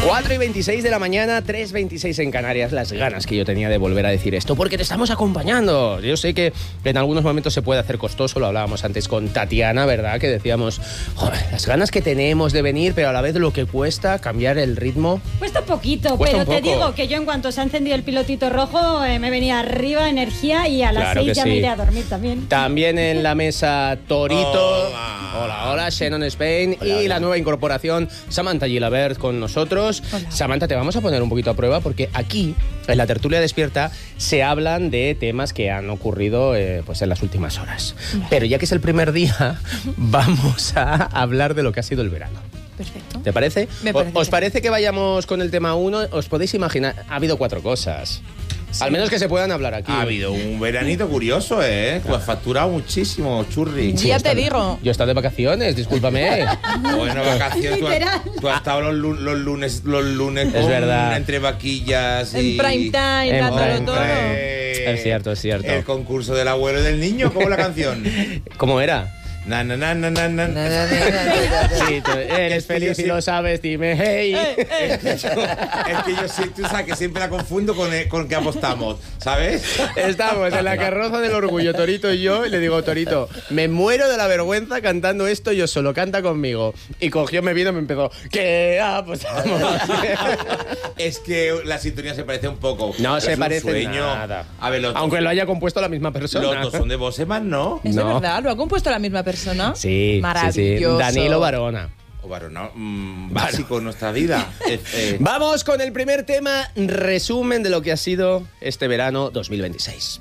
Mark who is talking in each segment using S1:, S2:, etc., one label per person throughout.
S1: 4:26 de la mañana, 3:26 en Canarias. Las ganas que yo tenía de volver a decir esto, porque te estamos acompañando. Yo sé que en algunos momentos se puede hacer costoso, lo hablábamos antes con Tatiana, ¿verdad? Que decíamos, joder, las ganas que tenemos de venir, pero a la vez lo que cuesta cambiar el ritmo.
S2: Cuesta poquito,
S1: Cuesta
S2: pero
S1: un
S2: te
S1: poco.
S2: digo que yo en cuanto se ha encendido el pilotito rojo, me venía arriba energía y a las
S1: Claro
S2: 6
S1: que
S2: ya
S1: sí.
S2: me iré a dormir también.
S1: También en la mesa Torito. Hola, Shannon Spain. Y la nueva incorporación, Samantha Gilabert con nosotros.
S2: Hola.
S1: Samantha, te vamos a poner un poquito a prueba porque aquí, en la tertulia despierta, se hablan de temas que han ocurrido pues en las últimas horas. Pero ya que es el primer día, vamos a hablar de lo que ha sido el verano.
S2: Perfecto.
S1: ¿Te parece?
S3: Me parece
S1: ¿Os
S3: que
S1: parece que vayamos con el tema 1? ¿Os podéis imaginar? Ha habido 4 cosas. Al menos que se puedan hablar aquí.
S4: Ha habido un veranito curioso, ¿eh? Tú has facturado muchísimo, churri.
S3: Ya te digo.
S1: Yo he estado de vacaciones, discúlpame.
S4: Bueno, vacaciones.
S2: Literal.
S4: Tú has estado los lunes
S1: Es
S4: con,
S1: verdad.
S4: entre vaquillas
S3: En
S4: y...
S3: prime time,
S1: En
S3: dándolo
S1: prime
S3: todo.
S4: Hombre,
S1: Es cierto, es cierto.
S4: El concurso del abuelo y del niño, ¿cómo la canción?
S1: ¿Cómo era?
S4: Na, na, na, na, na, na.
S1: Sí, tú eres
S4: Es que
S1: feliz
S4: yo
S1: si
S4: sí-
S1: lo sabes, dime hey.
S4: Es que yo sí, tú sabes que siempre la confundo con que apostamos, ¿sabes?
S1: Estamos en la carroza del orgullo, Torito y yo, y le digo, Torito, me muero de la vergüenza cantando esto yo solo, canta conmigo. Y cogió, me vino y me empezó, ¿qué apostamos?
S4: Es que la sintonía se parece un poco.
S1: No
S4: Pero
S1: se
S4: es un
S1: parece
S4: sueño.
S1: nada.
S4: A ver,
S1: Aunque lo haya compuesto la misma persona.
S4: los dos son de Boseman, ¿no?
S3: ¿Es de
S1: No.
S3: verdad? ¿Lo ha compuesto la misma persona?
S1: Sí,
S3: Maravilloso.
S1: sí, sí. Danilo Barona.
S4: O varón, básico en nuestra vida.
S1: Vamos con el primer tema, resumen de lo que ha sido este verano 2026.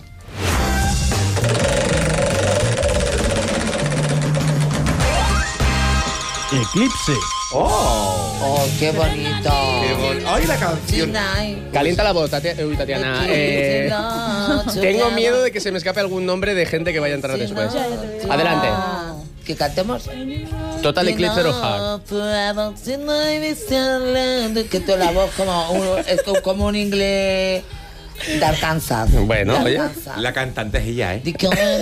S5: Eclipse.
S6: Oh, qué bonito.
S4: ¡Ay, la canción!
S1: Calienta la voz, Tatiana. Tengo miedo de que se me escape algún nombre de gente que vaya a entrar después. Adelante.
S6: ¿Que cantemos?
S1: Total Eclipse of Heart.
S6: Que toda la voz es como un inglés de Arkansas.
S1: Bueno,
S6: De
S1: oye.
S6: Arkansas.
S4: La cantante es ella, ¿eh?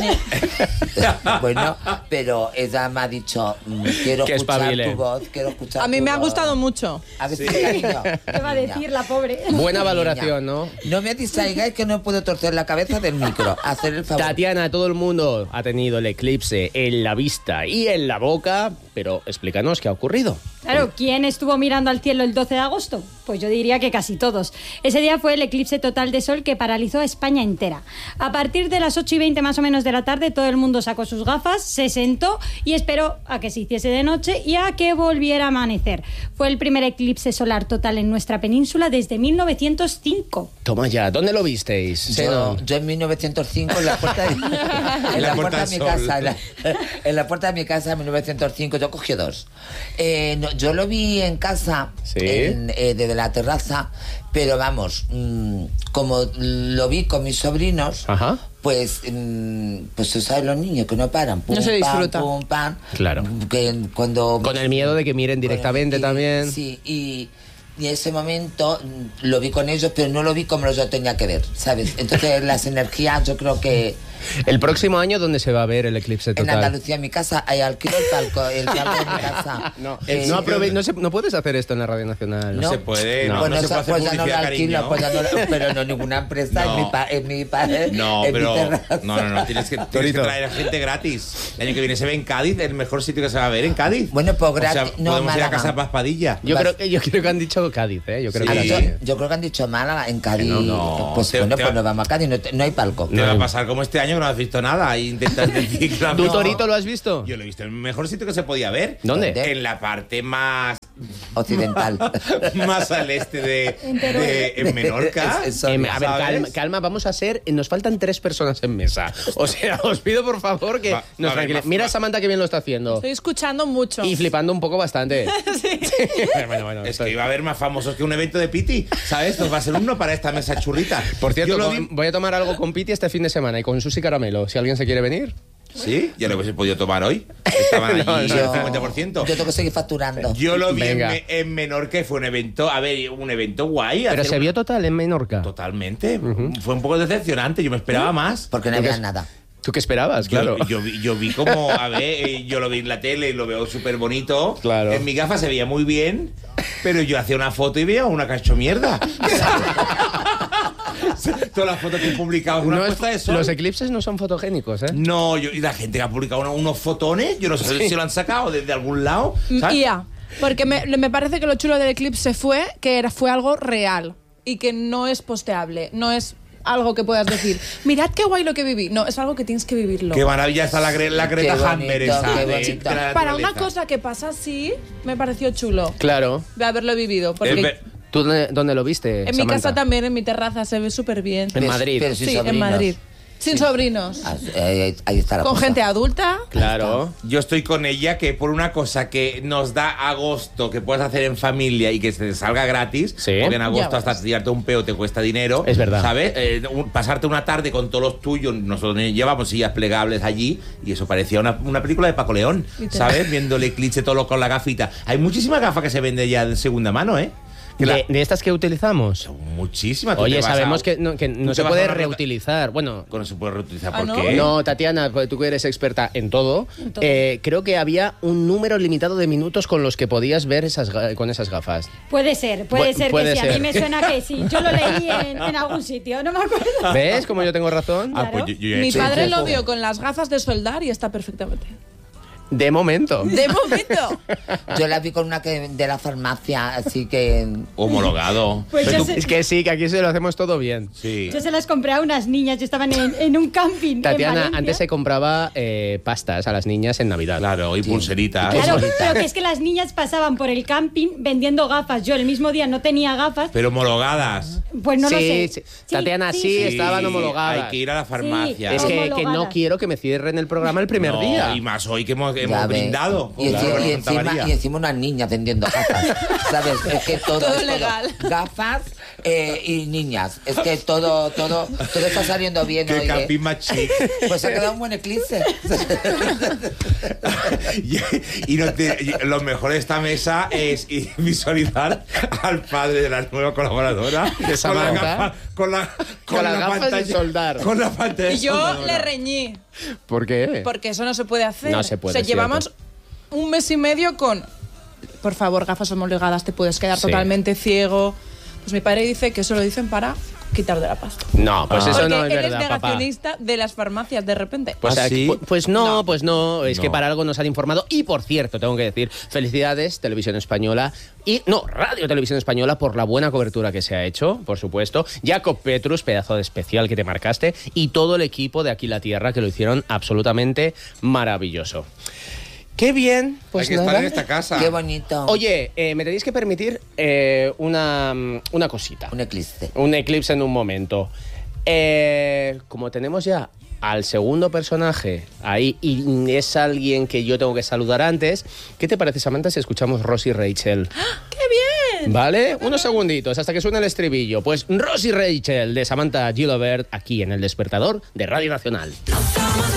S6: Bueno, pero ella me ha dicho, quiero
S1: Que
S6: escuchar
S1: espabile.
S6: tu voz, quiero escuchar
S3: A mí
S6: tu
S3: me ha
S6: voz.
S3: gustado mucho.
S6: A ver si cariño.
S2: ¿Qué va a
S6: Niña.
S2: decir la pobre?
S1: Buena valoración, ¿no?
S6: No me distraigáis que no puedo torcer la cabeza del micro. Hacer el favor.
S1: Tatiana, todo el mundo ha tenido el eclipse en la vista y en la boca, pero explícanos qué ha ocurrido.
S2: Claro, ¿quién estuvo mirando al cielo el 12 de agosto? Pues yo diría que casi todos. Ese día fue el eclipse total de sol que paralizó a España entera. A partir de las 8:20 más o menos de la tarde, todo el mundo sacó sus gafas, se sentó y esperó a que se hiciese de noche y a que volviera a amanecer. Fue el primer eclipse solar total en nuestra península desde 1905.
S1: Toma ya, ¿dónde lo visteis?
S6: Yo en 1905 en la puerta de, en la puerta de mi
S4: del
S6: casa,
S4: sol.
S6: en la puerta de mi casa en 1905 yo cogí 2. No, yo lo vi en casa,
S1: Sí.
S6: desde la terraza, pero vamos, como lo vi con mis sobrinos,
S1: Ajá.
S6: pues tú sabes los niños que no paran, pum,
S3: No se
S6: pam,
S3: disfruta.
S6: pum, pam,
S1: Claro.
S6: que cuando
S1: Con el miedo de que miren directamente
S6: y-
S1: también.
S6: Sí, y en ese momento lo vi con ellos, pero no lo vi como yo tenía que ver, ¿sabes? Entonces las energías, yo creo que
S1: El próximo año, ¿dónde se va a ver el eclipse
S6: en
S1: total?
S6: Andalucía, en mi casa, hay alquilo el palco de mi casa.
S1: No,
S6: Eh,
S1: no puedes hacer esto en la Radio Nacional.
S4: No se puede, no,
S6: pues
S4: no se puede hacer
S6: pues ya no lo
S4: publicidad,
S6: alquilo,
S4: cariño.
S6: pues ya no lo- pero no ninguna empresa,
S4: No.
S6: en mi
S4: No,
S6: en mi
S4: pero.
S6: terraza.
S4: No, tienes que traer a gente gratis. El año que viene se ve en Cádiz, el mejor sitio que se va a ver en Cádiz.
S6: Bueno, pues
S4: O sea,
S6: gratis. No,
S4: podemos ir a
S6: Málaga.
S4: casa Paspadilla.
S1: Yo creo que han dicho Cádiz, ¿eh? Yo creo
S4: Sí.
S1: que
S6: Yo,
S1: Cádiz.
S6: yo creo que han dicho Málaga, en Cádiz.
S4: No,
S6: pues
S4: te-
S6: bueno,
S4: te
S6: pues
S4: va-
S6: nos vamos a Cádiz, no hay palco.
S4: Te va a pasar como este año que no has visto nada y intentas decir que
S1: ¿Tú, Torito, lo has visto?
S4: Yo lo he visto en el mejor sitio que se podía ver.
S1: ¿Dónde?
S4: En la parte más
S6: Occidental.
S4: más al este en Menorca.
S6: Eso,
S1: A ver,
S4: ¿sabes?
S1: calma, vamos a ser. Nos faltan 3 personas en mesa. O sea, os pido por favor que
S4: Va,
S1: nos
S4: a ver,
S1: tranquilicen.
S4: va-
S1: Mira
S4: va-
S1: a Samantha que bien lo está haciendo.
S3: Estoy escuchando mucho.
S1: Y flipando un poco bastante. bueno,
S4: Es que iba a haber más famosos que un evento de Piti, ¿sabes? Nos va a ser uno para esta mesa churrita.
S1: Por cierto,
S4: Yo lo vi-
S1: voy a tomar algo con Piti este fin de semana y con Susi Caramelo. Si alguien se quiere venir.
S4: ¿Sí? Ya lo hubiese podido tomar hoy. Estaban allí
S1: No,
S4: el
S1: no.
S4: 50%.
S6: Yo tengo que seguir facturando.
S4: Yo lo vi
S1: Venga.
S4: en Menorca y fue un evento, un evento guay.
S1: Pero
S4: hacer
S1: se
S4: una-
S1: vio total en Menorca.
S4: Totalmente. Fue un poco decepcionante, yo me esperaba más.
S6: Porque no
S1: Porque
S6: había
S1: es-
S6: nada.
S1: ¿Tú qué esperabas? Claro.
S4: Yo vi como, yo lo vi en la tele y lo veo súper bonito.
S1: Claro.
S4: En mi gafa se veía muy bien, Pero yo hacía una foto y veía una cacho mierda. Todas las fotos que he publicado es una
S1: No es-
S4: puesta de sol.
S1: los eclipses no son fotogénicos, ¿eh?
S4: No, y la gente que ha publicado unos fotones, yo no sé si lo han sacado desde algún lado. ¿sabes?
S3: Ya, porque me parece que lo chulo del eclipse fue que fue algo real y que no es posteable, no es algo que puedas decir, mirad qué guay lo que viví. No, es algo que tienes que vivirlo.
S4: Qué maravilla está la Greta
S6: Qué
S4: Thunberg
S6: bonito,
S4: esa
S6: qué
S4: de-
S6: bonito.
S4: de la
S3: Para una
S4: naturaleza.
S3: cosa que pasa así, me pareció chulo
S1: Claro.
S3: de haberlo vivido. Porque
S4: Es ver-
S1: ¿Tú dónde lo viste,
S3: en mi
S1: Samantha?
S3: casa también, en mi terraza, se ve súper bien.
S1: En Madrid.
S6: Pero sin
S3: Sí, en
S6: sobrinos.
S3: Madrid. Sin sobrinos.
S6: Ah, ahí está la
S3: Con
S6: cosa.
S3: gente adulta.
S1: Claro.
S4: Yo estoy con ella que por una cosa que nos da agosto, que puedes hacer en familia y que se te salga gratis,
S1: Sí.
S4: porque en agosto
S3: Ya
S4: hasta
S3: ves.
S4: tirarte un peo te cuesta dinero.
S1: Es verdad.
S4: ¿Sabes? Pasarte una tarde con todos los tuyos, nosotros llevamos sillas plegables allí y eso parecía una película de Paco León,
S3: Literal.
S4: ¿sabes? Viendo el eclipse todo con la gafita. Hay muchísimas gafas que se venden ya de segunda mano, ¿eh? Que
S1: ¿De estas que utilizamos?
S4: muchísimas. Tú
S1: Oye,
S4: te vas
S1: sabemos
S4: a-
S1: que no
S4: tú te
S1: se
S4: vas
S1: puede
S4: a una
S1: reutilizar. Bueno,
S4: No se puede reutilizar.
S3: Ah,
S4: ¿Por
S3: ¿no?
S4: qué?
S1: no, Tatiana, pues tú que eres experta en todo,
S2: todo.
S1: creo que había un número limitado de minutos con los que podías ver con esas gafas.
S2: Puede ser
S1: Puede
S2: que sí. A
S1: ser.
S2: mí me suena que sí. Yo lo leí en algún sitio, no me acuerdo.
S1: ¿Ves cómo yo tengo razón?
S4: Ah, pues yo he
S3: Mi
S4: hecho
S3: padre
S4: un
S3: lo
S4: poco.
S3: vio con las gafas de soldar y está perfectamente.
S1: De momento.
S3: De momento.
S6: Yo la vi con una que de la farmacia, así que...
S4: Homologado.
S2: Pues
S4: Pero
S2: yo
S4: tú-
S2: sé-
S1: Es que sí, que aquí se lo hacemos todo bien.
S4: Sí.
S2: Yo se las compré a unas niñas, yo estaban en un camping. en
S1: Tatiana,
S2: Valencia.
S1: antes se compraba pastas a las niñas en Navidad.
S4: Claro, y
S6: Sí.
S4: pulseritas.
S2: Claro,
S6: bonita.
S2: pero que es que las niñas pasaban por el camping vendiendo gafas. Yo el mismo día no tenía gafas,
S4: Pero homologadas.
S2: pues no lo
S1: Sí,
S2: sé.
S1: sí. Tatiana, sí, estaban homologadas.
S4: Hay que ir a la farmacia.
S1: Es que
S2: Homologadas.
S1: no quiero que me cierren el programa el primer
S4: No,
S1: día.
S4: Y más hoy que hemos
S6: Ya ves.
S4: brindado.
S6: Y,
S4: Claro,
S6: y
S4: con Santa María.
S6: encima unas niñas vendiendo gafas. ¿Sabes? Es que todo,
S3: Todo
S6: es
S3: legal.
S6: Gafas y niñas. Es que todo está saliendo bien
S4: Qué
S6: hoy.
S4: camping más chic.
S6: Pues ha quedado un buen eclipse.
S4: Lo mejor de esta mesa es visualizar al padre de la nueva colaboradora
S1: De Samantha.
S4: con la
S1: las gafas
S4: pantalla
S1: de soldar.
S4: Con la pantalla de
S3: Y yo
S4: soldadora.
S3: le reñí.
S1: ¿Por qué?
S3: Porque eso no se puede hacer.
S1: No se puede,
S3: O sea,
S1: es
S3: llevamos un mes y medio con... Por favor, gafas homologadas, te puedes quedar
S1: Sí.
S3: totalmente ciego. Pues mi padre dice que eso lo dicen para quitar de la pasta.
S1: No, pues eso
S3: Porque
S1: no es
S3: él
S1: verdad,
S3: es
S1: papá.
S3: negacionista de las farmacias de repente.
S1: Pues,
S4: ¿Ah, sí?
S1: pues no, pues no. Es que
S4: No.
S1: para algo nos han informado. Y por cierto, tengo que decir, felicidades, Televisión Española y, no, Radio Televisión Española por la buena cobertura que se ha hecho, por supuesto. Jacob Petrus, pedazo de especial que te marcaste, y todo el equipo de Aquí la Tierra que lo hicieron absolutamente maravilloso. Qué bien, pues
S4: Hay que
S1: nada.
S4: estar en esta casa.
S6: Qué bonito.
S1: Oye, me tenéis que permitir una cosita.
S6: Un eclipse.
S1: Un eclipse en un momento. Como tenemos ya al segundo personaje ahí y es alguien que yo tengo que saludar antes, ¿qué te parece, Samantha, si escuchamos Rosie Rachel?
S3: ¡Qué bien!
S1: ¿Vale? Unos segunditos hasta que suene el estribillo. Pues Rosie Rachel de Samantha Gilbert aquí en El Despertador de Radio Nacional.
S5: Somos